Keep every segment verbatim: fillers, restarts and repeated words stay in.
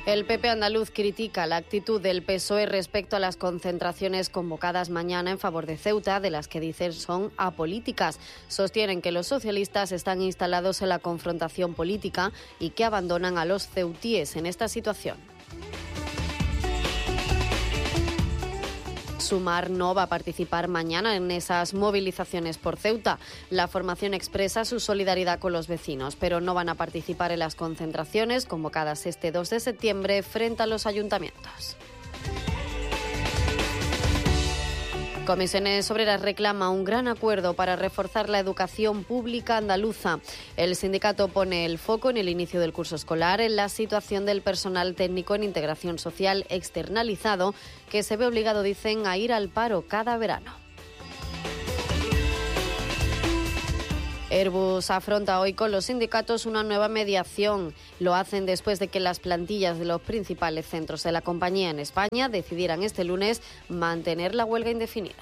El P P andaluz critica la actitud del P S O E respecto a las concentraciones convocadas mañana en favor de Ceuta, de las que dicen son apolíticas. Sostienen que los socialistas están instalados en la confrontación política y que abandonan a los ceutíes en esta situación. Sumar no va a participar mañana en esas movilizaciones por Ceuta. La formación expresa su solidaridad con los vecinos, pero no van a participar en las concentraciones convocadas este dos de septiembre frente a los ayuntamientos. Comisiones Obreras reclama un gran acuerdo para reforzar la educación pública andaluza. El sindicato pone el foco en el inicio del curso escolar en la situación del personal técnico en integración social externalizado, que se ve obligado, dicen, a ir al paro cada verano. Airbus afronta hoy con los sindicatos una nueva mediación. Lo hacen después de que las plantillas de los principales centros de la compañía en España decidieran este lunes mantener la huelga indefinida.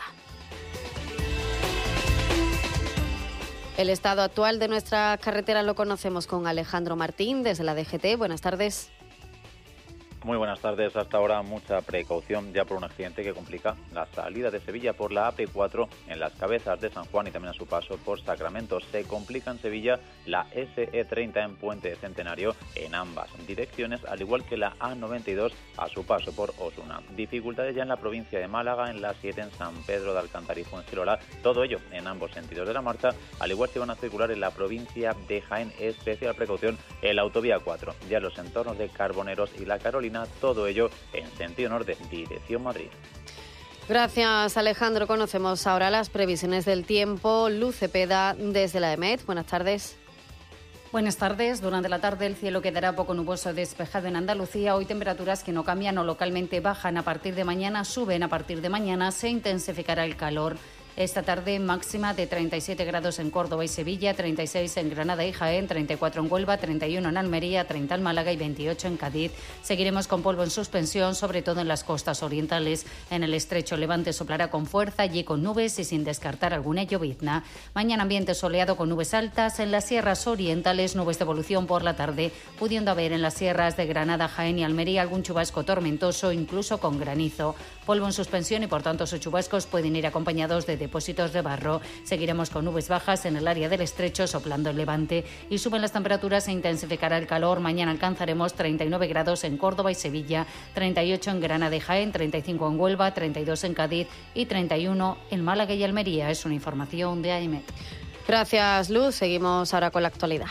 El estado actual de nuestra carretera lo conocemos con Alejandro Martín desde la D G T. Buenas tardes. Muy buenas tardes. Hasta ahora mucha precaución ya por un accidente que complica la salida de Sevilla por la A P cuatro en las Cabezas de San Juan y también a su paso por Sacramento. Se complica en Sevilla la S E treinta en Puente Centenario en ambas direcciones, al igual que la A noventa y dos a su paso por Osuna. Dificultades ya en la provincia de Málaga, en la siete en San Pedro de Alcántara y Fuengirola. Todo ello en ambos sentidos de la marcha, al igual que van a circular en la provincia de Jaén. Especial precaución en la autovía cuatro, ya en los entornos de Carboneros y La Carolina. Todo ello en sentido norte, dirección Madrid. Gracias, Alejandro. Conocemos ahora las previsiones del tiempo. Luz Cepeda desde la EMET. Buenas tardes. Buenas tardes. Durante la tarde el cielo quedará poco nuboso despejado en Andalucía. Hoy temperaturas que no cambian o localmente bajan a partir de mañana, suben a partir de mañana, se intensificará el calor. Esta tarde máxima de treinta y siete grados en Córdoba y Sevilla, treinta y seis en Granada y Jaén, treinta y cuatro en Huelva, treinta y uno en Almería, treinta en Málaga y veintiocho en Cádiz. Seguiremos con polvo en suspensión, sobre todo en las costas orientales. En el estrecho Levante soplará con fuerza, allí con nubes y sin descartar alguna llovizna. Mañana ambiente soleado con nubes altas. En las sierras orientales, nubes de evolución por la tarde, pudiendo haber en las sierras de Granada, Jaén y Almería algún chubasco tormentoso, incluso con granizo. Polvo en suspensión y por tanto sus chubascos pueden ir acompañados de depósitos de barro. Seguiremos con nubes bajas en el área del estrecho, soplando el levante, y suben las temperaturas e intensificará el calor. Mañana alcanzaremos treinta y nueve grados en Córdoba y Sevilla, treinta y ocho en Granada y Jaén, treinta y cinco en Huelva, treinta y dos en Cádiz y treinta y uno en Málaga y Almería. Es una información de A E M E T. Gracias, Luz. Seguimos ahora con la actualidad.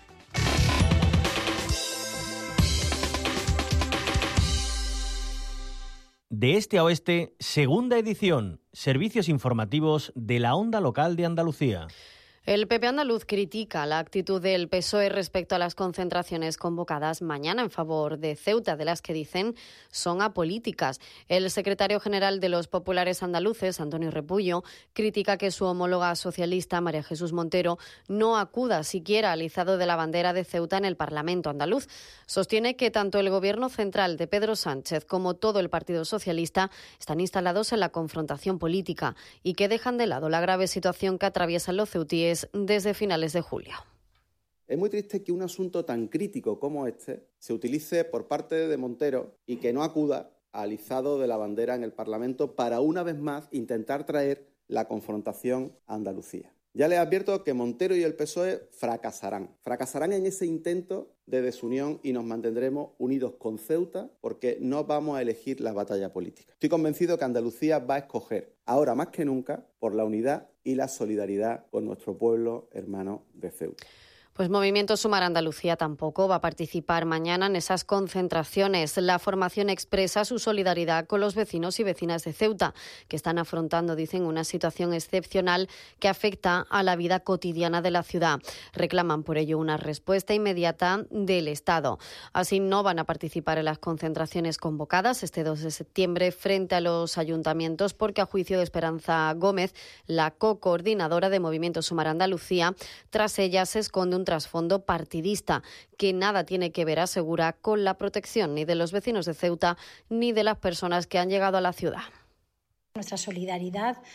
De este a oeste, segunda edición, servicios informativos de la onda local de Andalucía. El P P andaluz critica la actitud del P S O E respecto a las concentraciones convocadas mañana en favor de Ceuta, de las que dicen son apolíticas. El secretario general de los populares andaluces, Antonio Repullo, critica que su homóloga socialista, María Jesús Montero, no acuda siquiera al izado de la bandera de Ceuta en el Parlamento andaluz. Sostiene que tanto el Gobierno central de Pedro Sánchez como todo el Partido Socialista están instalados en la confrontación política y que dejan de lado la grave situación que atraviesan los ceutíes desde finales de julio. Es muy triste que un asunto tan crítico como este se utilice por parte de Montero y que no acuda al izado de la bandera en el Parlamento para una vez más intentar traer la confrontación a Andalucía. Ya les advierto que Montero y el P S O E fracasarán. Fracasarán en ese intento de desunión y nos mantendremos unidos con Ceuta porque no vamos a elegir la batalla política. Estoy convencido que Andalucía va a escoger, ahora más que nunca, por la unidad y la solidaridad con nuestro pueblo hermano de Ceuta. Pues Movimiento Sumar Andalucía tampoco va a participar mañana en esas concentraciones. La formación expresa su solidaridad con los vecinos y vecinas de Ceuta, que están afrontando, dicen, una situación excepcional que afecta a la vida cotidiana de la ciudad. Reclaman por ello una respuesta inmediata del Estado. Así no van a participar en las concentraciones convocadas este dos de septiembre frente a los ayuntamientos porque, a juicio de Esperanza Gómez, la co-coordinadora de Movimiento Sumar Andalucía, tras ella se esconde un trasfondo partidista que nada tiene que ver, asegura, con la protección ni de los vecinos de Ceuta ni de las personas que han llegado a la ciudad. Nuestra solidaridad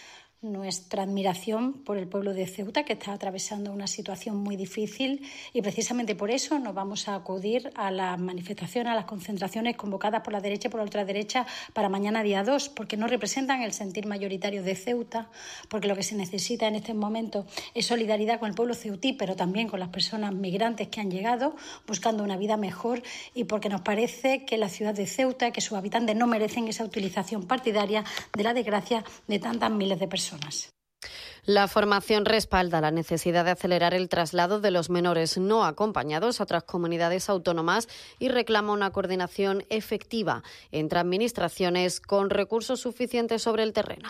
nuestra admiración por el pueblo de Ceuta, que está atravesando una situación muy difícil, y precisamente por eso nos vamos a acudir a las manifestaciones, a las concentraciones convocadas por la derecha y por la ultraderecha para mañana día dos, porque no representan el sentir mayoritario de Ceuta, porque lo que se necesita en este momento es solidaridad con el pueblo ceutí, pero también con las personas migrantes que han llegado buscando una vida mejor, y porque nos parece que la ciudad de Ceuta, que sus habitantes no merecen esa utilización partidaria de la desgracia de tantas miles de personas. La formación respalda la necesidad de acelerar el traslado de los menores no acompañados a otras comunidades autónomas y reclama una coordinación efectiva entre administraciones con recursos suficientes sobre el terreno.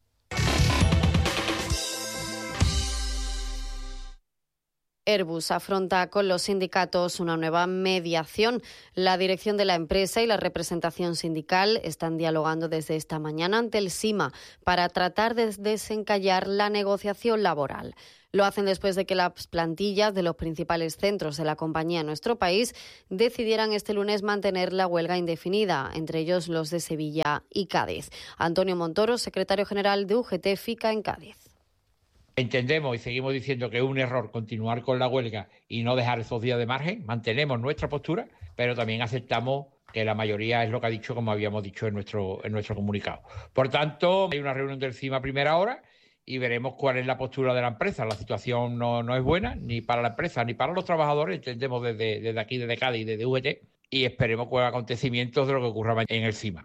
Airbus afronta con los sindicatos una nueva mediación. La dirección de la empresa y la representación sindical están dialogando desde esta mañana ante el SIMA para tratar de desencallar la negociación laboral. Lo hacen después de que las plantillas de los principales centros de la compañía en nuestro país decidieran este lunes mantener la huelga indefinida, entre ellos los de Sevilla y Cádiz. Antonio Montoro, secretario general de U G T FICA en Cádiz. Entendemos y seguimos diciendo que es un error continuar con la huelga y no dejar esos días de margen. Mantenemos nuestra postura, pero también aceptamos que la mayoría es lo que ha dicho, como habíamos dicho en nuestro, en nuestro comunicado. Por tanto, hay una reunión del CIMA a primera hora y veremos cuál es la postura de la empresa. La situación no, no es buena ni para la empresa ni para los trabajadores, entendemos desde, desde aquí, desde Cádiz, desde U G T, y esperemos con acontecimientos de lo que ocurra en el CIMA.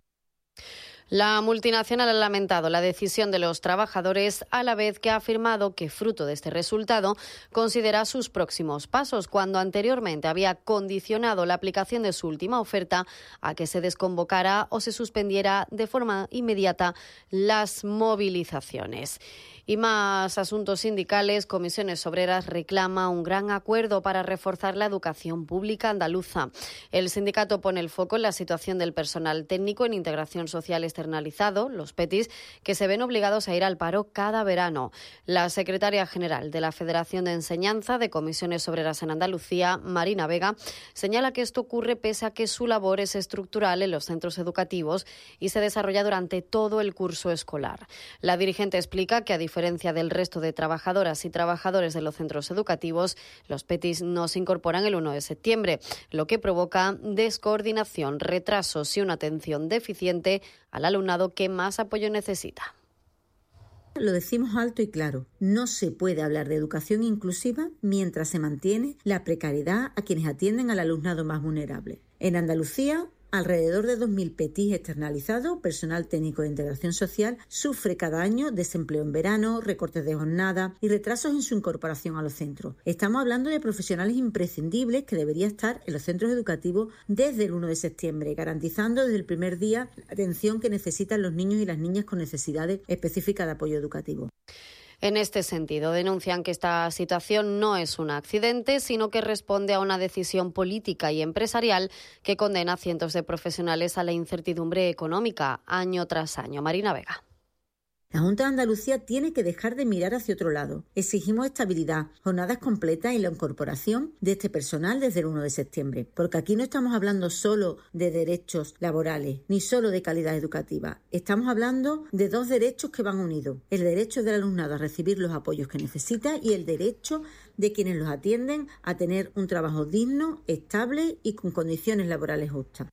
La multinacional ha lamentado la decisión de los trabajadores, a la vez que ha afirmado que, fruto de este resultado, considera sus próximos pasos, cuando anteriormente había condicionado la aplicación de su última oferta a que se desconvocara o se suspendiera de forma inmediata las movilizaciones. Y más asuntos sindicales. Comisiones Obreras reclama un gran acuerdo para reforzar la educación pública andaluza. El sindicato pone el foco en la situación del personal técnico en integración social externalizado, los PETIs, que se ven obligados a ir al paro cada verano. La secretaria general de la Federación de Enseñanza de Comisiones Obreras en Andalucía, Marina Vega, señala que esto ocurre pese a que su labor es estructural en los centros educativos y se desarrolla durante todo el curso escolar. La dirigente explica que, a diferencia A diferencia del resto de trabajadoras y trabajadores de los centros educativos, los PETIs no se incorporan el uno de septiembre, lo que provoca descoordinación, retrasos y una atención deficiente al alumnado que más apoyo necesita. Lo decimos alto y claro, no se puede hablar de educación inclusiva mientras se mantiene la precariedad a quienes atienden al alumnado más vulnerable. En Andalucía, alrededor de dos mil PETIs externalizados, personal técnico de integración social, sufre cada año desempleo en verano, recortes de jornada y retrasos en su incorporación a los centros. Estamos hablando de profesionales imprescindibles que deberían estar en los centros educativos desde el uno de septiembre, garantizando desde el primer día la atención que necesitan los niños y las niñas con necesidades específicas de apoyo educativo. En este sentido, denuncian que esta situación no es un accidente, sino que responde a una decisión política y empresarial que condena a cientos de profesionales a la incertidumbre económica año tras año. Marina Vega. La Junta de Andalucía tiene que dejar de mirar hacia otro lado. Exigimos estabilidad, jornadas completas y la incorporación de este personal desde el uno de septiembre. Porque aquí no estamos hablando solo de derechos laborales, ni solo de calidad educativa. Estamos hablando de dos derechos que van unidos. El derecho del alumnado a recibir los apoyos que necesita y el derecho de quienes los atienden a tener un trabajo digno, estable y con condiciones laborales justas.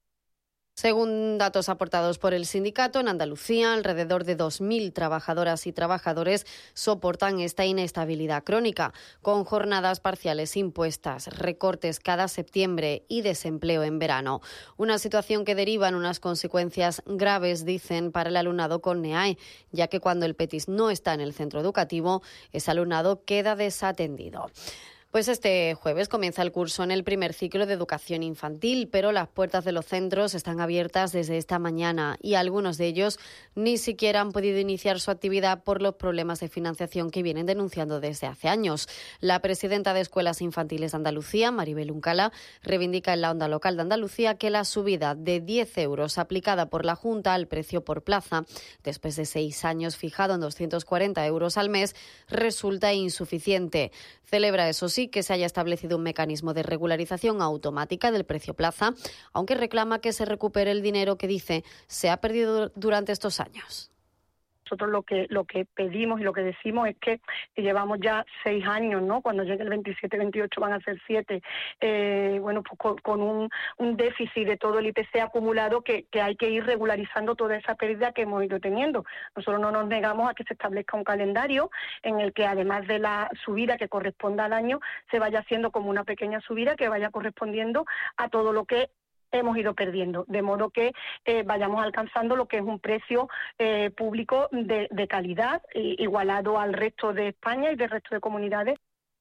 Según datos aportados por el sindicato, en Andalucía alrededor de dos mil trabajadoras y trabajadores soportan esta inestabilidad crónica, con jornadas parciales impuestas, recortes cada septiembre y desempleo en verano. Una situación que deriva en unas consecuencias graves, dicen, para el alumnado con NEAE, ya que cuando el PETIS no está en el centro educativo, ese alumnado queda desatendido. Pues este jueves comienza el curso en el primer ciclo de educación infantil, pero las puertas de los centros están abiertas desde esta mañana y algunos de ellos ni siquiera han podido iniciar su actividad por los problemas de financiación que vienen denunciando desde hace años. La presidenta de Escuelas Infantiles de Andalucía, Maribel Uncala, reivindica en la Onda Local de Andalucía que la subida de diez euros aplicada por la Junta al precio por plaza, después de seis años fijado en doscientos cuarenta euros al mes, resulta insuficiente. Celebra, eso sí, que se haya establecido un mecanismo de regularización automática del precio plaza, aunque reclama que se recupere el dinero que dice se ha perdido durante estos años. nosotros lo que lo que pedimos y lo que decimos es que, que llevamos ya seis años, ¿no? Cuando llegue el veintisiete veintiocho van a ser siete, eh, bueno, pues con, con un, un déficit de todo el I P C acumulado que, que hay que ir regularizando toda esa pérdida que hemos ido teniendo. Nosotros no nos negamos a que se establezca un calendario en el que, además de la subida que corresponda al año, se vaya haciendo como una pequeña subida que vaya correspondiendo a todo lo que hemos ido perdiendo, de modo que eh, vayamos alcanzando lo que es un precio eh, público de, de calidad, igualado al resto de España y del resto de comunidades.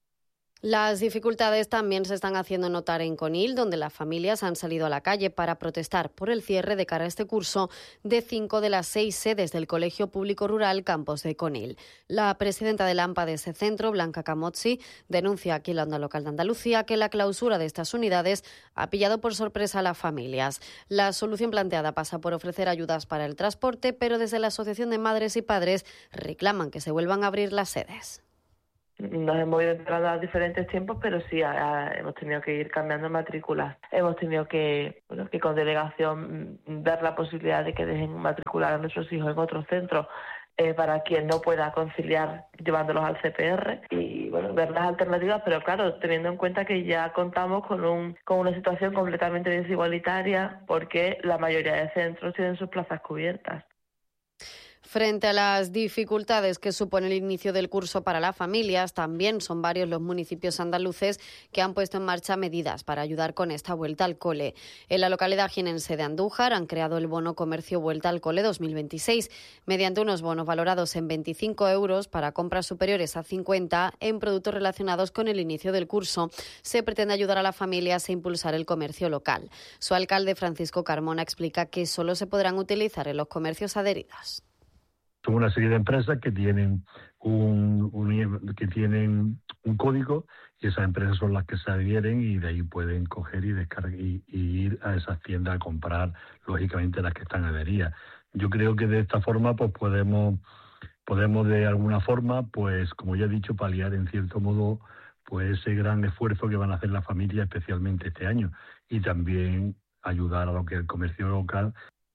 Las dificultades también se están haciendo notar en Conil, donde las familias han salido a la calle para protestar por el cierre de cara a este curso de cinco de las seis sedes del Colegio Público Rural Campos de Conil. La presidenta del AMPA de ese centro, Blanca Camozzi, denuncia aquí en la Onda Local de Andalucía que la clausura de estas unidades ha pillado por sorpresa a las familias. La solución planteada pasa por ofrecer ayudas para el transporte, pero desde la Asociación de Madres y Padres reclaman que se vuelvan a abrir las sedes. Nos hemos ido entrando a diferentes tiempos, pero sí a, a, hemos tenido que ir cambiando matrículas. Hemos tenido que, bueno, que con delegación dar la posibilidad de que dejen matricular a nuestros hijos en otros centros eh, para quien no pueda conciliar llevándolos al C P R y bueno, ver las alternativas, pero claro, teniendo en cuenta que ya contamos con, un, con una situación completamente desigualitaria porque la mayoría de centros tienen sus plazas cubiertas. Frente a las dificultades que supone el inicio del curso para las familias, también son varios los municipios andaluces que han puesto en marcha medidas para ayudar con esta vuelta al cole. En la localidad jienense de Andújar han creado el bono comercio Vuelta al Cole dos mil veintiséis, mediante unos bonos valorados en veinticinco euros para compras superiores a cincuenta en productos relacionados con el inicio del curso. Se pretende ayudar a las familias e impulsar el comercio local. Su alcalde, Francisco Carmona, explica que solo se podrán utilizar en los comercios adheridos. Son una serie de empresas que tienen un, un que tienen un código y esas empresas son las que se adhieren y de ahí pueden coger y descargar y, y ir a esas tiendas a comprar, lógicamente, las que están adheridas. Yo creo que de esta forma pues podemos podemos de alguna forma, pues como ya he dicho, paliar en cierto modo pues ese gran esfuerzo que van a hacer las familias, especialmente este año, y también ayudar a lo que es el comercio local.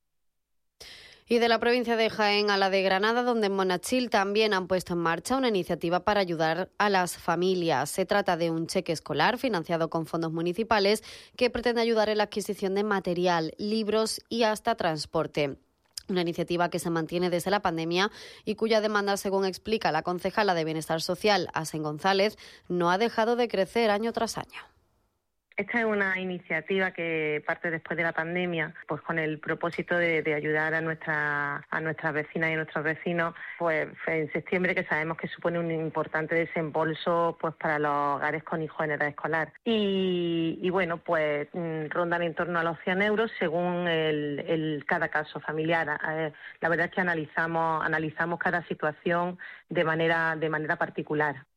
Y de la provincia de Jaén a la de Granada, donde en Monachil también han puesto en marcha una iniciativa para ayudar a las familias. Se trata de un cheque escolar financiado con fondos municipales que pretende ayudar en la adquisición de material, libros y hasta transporte. Una iniciativa que se mantiene desde la pandemia y cuya demanda, según explica la concejala de Bienestar Social, Asen González, no ha dejado de crecer año tras año. Esta es una iniciativa que parte después de la pandemia, pues con el propósito de, de ayudar a nuestra, a nuestras vecinas y a nuestros vecinos, pues en septiembre, que sabemos que supone un importante desembolso pues para los hogares con hijos en edad escolar. Y, y bueno, pues rondan en torno a los cien euros según el, el cada caso familiar. Eh, la verdad es que analizamos, analizamos cada situación de manera, de manera particular.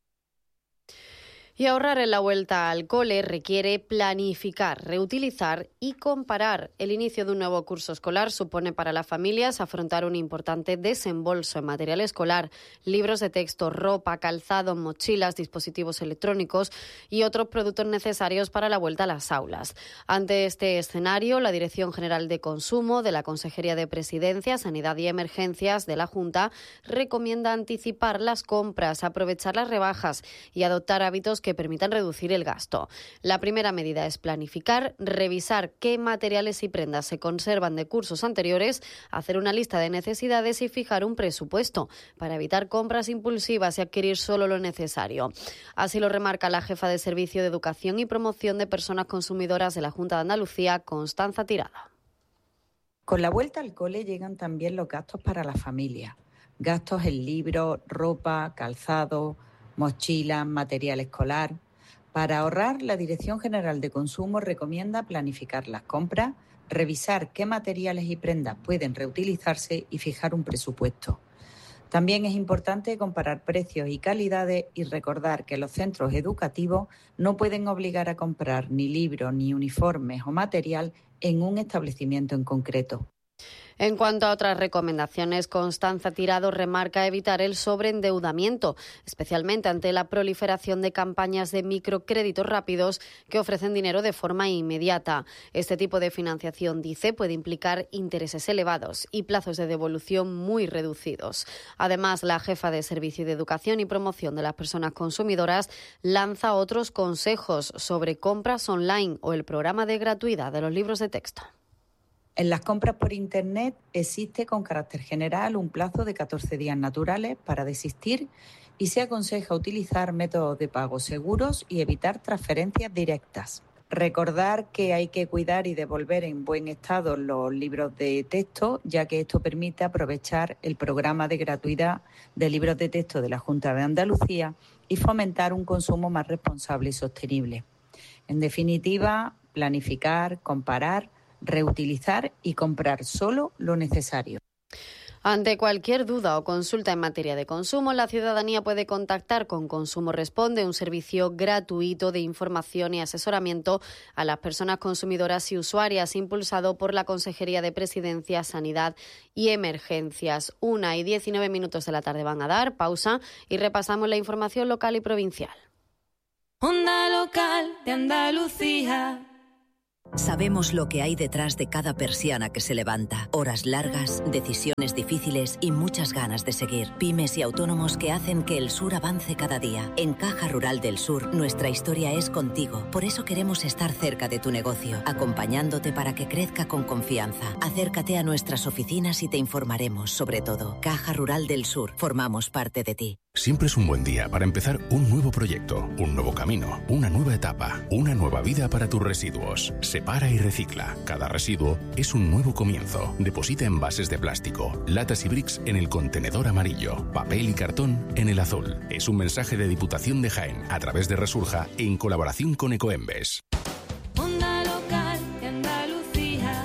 Y ahorrar en la vuelta al cole requiere planificar, reutilizar y comparar. El inicio de un nuevo curso escolar supone para las familias afrontar un importante desembolso en material escolar, libros de texto, ropa, calzado, mochilas, dispositivos electrónicos y otros productos necesarios para la vuelta a las aulas. Ante este escenario, la Dirección General de Consumo de la Consejería de Presidencia, Sanidad y Emergencias de la Junta recomienda anticipar las compras, aprovechar las rebajas y adoptar hábitos que que permitan reducir el gasto. La primera medida es planificar, revisar qué materiales y prendas se conservan de cursos anteriores, hacer una lista de necesidades y fijar un presupuesto para evitar compras impulsivas y adquirir solo lo necesario. Así lo remarca la jefa de Servicio de Educación y Promoción de Personas Consumidoras de la Junta de Andalucía, Constanza Tirado. Con la vuelta al cole llegan también los gastos para la familia. Gastos en libros, ropa, calzado, mochilas, material escolar. Para ahorrar, la Dirección General de Consumo recomienda planificar las compras, revisar qué materiales y prendas pueden reutilizarse y fijar un presupuesto. También es importante comparar precios y calidades y recordar que los centros educativos no pueden obligar a comprar ni libros, ni uniformes o material en un establecimiento en concreto. En cuanto a otras recomendaciones, Constanza Tirado remarca evitar el sobreendeudamiento, especialmente ante la proliferación de campañas de microcréditos rápidos que ofrecen dinero de forma inmediata. Este tipo de financiación, dice, puede implicar intereses elevados y plazos de devolución muy reducidos. Además, la jefa de Servicio de Educación y Promoción de las Personas Consumidoras lanza otros consejos sobre compras online o el programa de gratuidad de los libros de texto. En las compras por Internet existe con carácter general un plazo de catorce días naturales para desistir y se aconseja utilizar métodos de pago seguros y evitar transferencias directas. Recordar que hay que cuidar y devolver en buen estado los libros de texto, ya que esto permite aprovechar el programa de gratuidad de libros de texto de la Junta de Andalucía y fomentar un consumo más responsable y sostenible. En definitiva, planificar, comparar, reutilizar y comprar solo lo necesario. Ante cualquier duda o consulta en materia de consumo, la ciudadanía puede contactar con Consumo Responde, un servicio gratuito de información y asesoramiento a las personas consumidoras y usuarias, impulsado por la Consejería de Presidencia, Sanidad y Emergencias. Una y diecinueve minutos de la tarde van a dar pausa y repasamos la información local y provincial. Onda Local de Andalucía. Sabemos lo que hay detrás de cada persiana que se levanta. Horas largas, decisiones difíciles y muchas ganas de seguir. Pymes y autónomos que hacen que el sur avance cada día. En Caja Rural del Sur, nuestra historia es contigo. Por eso queremos estar cerca de tu negocio, acompañándote para que crezca con confianza. Acércate a nuestras oficinas y te informaremos sobre todo. Caja Rural del Sur, formamos parte de ti. Siempre es un buen día para empezar un nuevo proyecto, un nuevo camino, una nueva etapa, una nueva vida para tus residuos. Separa y recicla. Cada residuo es un nuevo comienzo. Deposita envases de plástico, latas y bricks en el contenedor amarillo, papel y cartón en el azul. Es un mensaje de Diputación de Jaén a través de Resurja en colaboración con Ecoembes. Onda Local de Andalucía.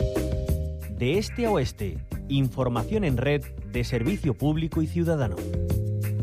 De este a oeste, información en red de servicio público y ciudadano.